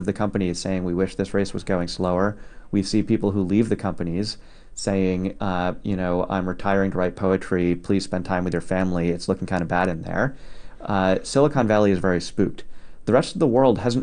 the companies saying we wish this race was going slower. We see people who leave the companies saying, I'm retiring to write poetry. Please spend time with your family. It's looking kind of bad in there. Silicon Valley is very spooked. The rest of the world hasn't